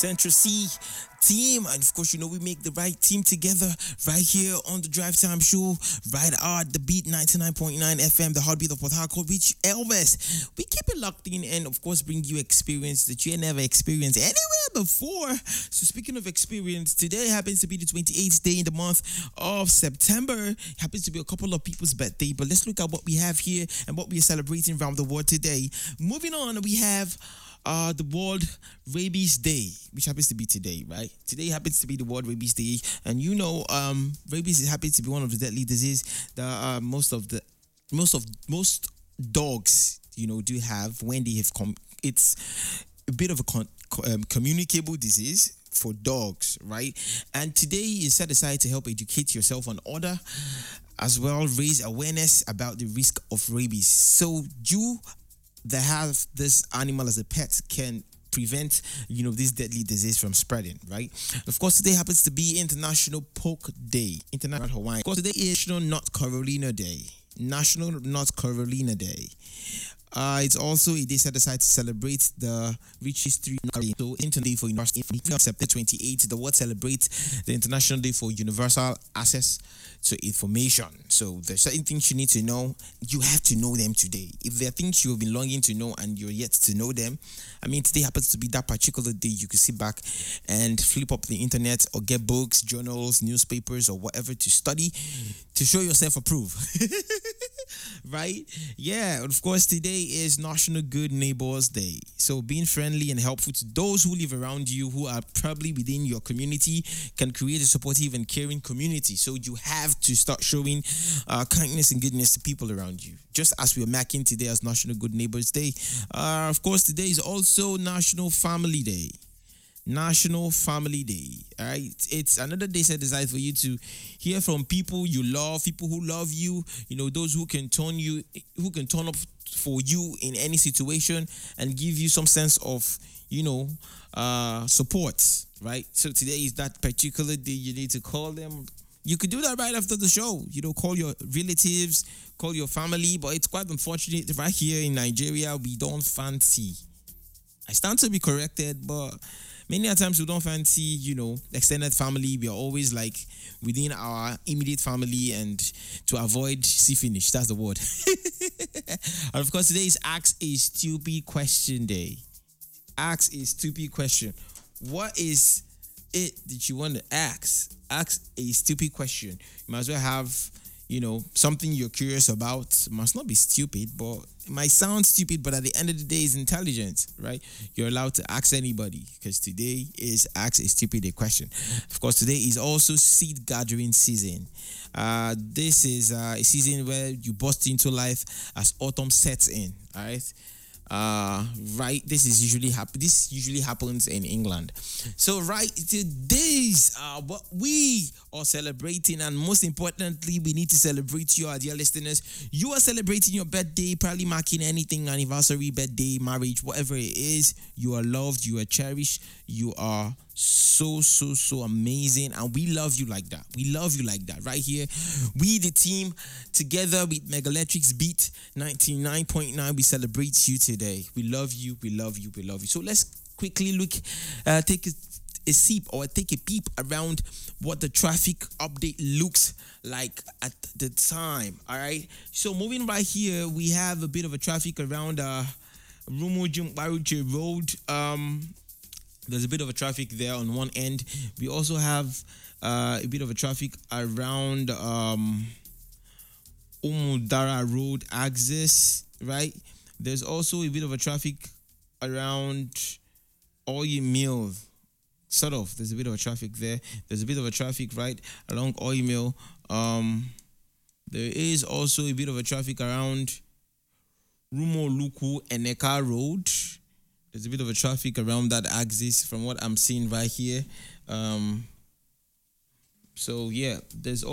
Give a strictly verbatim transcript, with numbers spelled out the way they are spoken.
Central C team. And of course, you know, we make the right team together right here on the Drive Time Show, right at the Beat ninety-nine point nine F M, the heartbeat of Port Harcourt, which Elvis. We keep it locked in and, of course, bring you experience that you never experienced anywhere before. So, speaking of experience, today happens to be the twenty-eighth day in the month of September. It happens to be a couple of people's birthday, but let's look at what we have here and what we are celebrating around the world today. Moving on, we have Uh, the World Rabies Day, which happens to be today, right? Today happens to be the World Rabies Day, and you know, um, rabies happens to be one of the deadly diseases that uh, most of the most of most dogs, you know, do have when they have come. It's a bit of a con- um, communicable disease for dogs, right? And today is set aside to help educate yourself on other, as well raise awareness about the risk of rabies. So you that have this animal as a pet can prevent, you know, this deadly disease from spreading, right? Of course, today happens to be International Pork Day, International Hawaiian. Of course, today is National North Carolina Day, National North Carolina Day. Uh, it's also a day set aside to celebrate the rich history. So, International Day for Universal September twenty-eighth, the world celebrates the International Day for Universal Access to Information. So, there's certain things you need to know. You have to know them today. If there are things you've been longing to know and you're yet to know them, I mean, today happens to be that particular day you can sit back and flip up the internet or get books, journals, newspapers, or whatever to study to show yourself approved. Right? Yeah, of course, today is National Good Neighbors Day. So being friendly and helpful to those who live around you, who are probably within your community, can create a supportive and caring community. So you have to start showing uh, kindness and goodness to people around you, just as we're marking today as National Good Neighbors Day. Uh, of course, today is also National Family Day. National Family Day. All right, it's another day set aside for you to hear from people you love, people who love you. You know, those who can turn you, who can turn up for you in any situation and give you some sense of, you know, uh, support. Right. So today is that particular day. You need to call them. You could do that right after the show. You know, call your relatives, call your family. But it's quite unfortunate right here in Nigeria we don't fancy. I stand to be corrected, but many a times we don't fancy, you know, extended family. We are always like within our immediate family, and to avoid see finish. That's the word. And of course, today is Ask a Stupid Question Day. Ask a stupid question. What is it that you want to ask? Ask a stupid question. You might as well have, you know, something you're curious about. It must not be stupid, but it might sound stupid, but at the end of the day, it's intelligent, right? You're allowed to ask anybody, because today is Ask a Stupid Question. Of course, today is also seed gathering season. Uh, this is uh, a season where you burst into life as autumn sets in, all right? Uh, right, this is usually happen. This usually happens in England. So, right, today's uh, what we are celebrating, and most importantly, we need to celebrate you, our dear listeners. You are celebrating your birthday, probably marking anything, anniversary, birthday, marriage, whatever it is. You are loved, you are cherished, you are so so so amazing, and we love you like that. We love you like that right here. We the team together with Megalectric's Beat ninety-nine point nine, we celebrate you today. We love you, we love you, we love you. So let's quickly look uh, take a, a sip or take a peep around what the traffic update looks like at the time. All right, so moving right here, we have a bit of a traffic around uh Rumojum Baruche Road. um There's a bit of a traffic there on one end. We also have uh, a bit of a traffic around um, Umudara Road axis, right? There's also a bit of a traffic around Oil Mill, sort of. There's a bit of a traffic there. There's a bit of a traffic right along Oil Mill. Um, there is also a bit of a traffic around Rumoluku Eneka Road. There's a bit of a traffic around that axis from what I'm seeing right here. Um, so, yeah, there's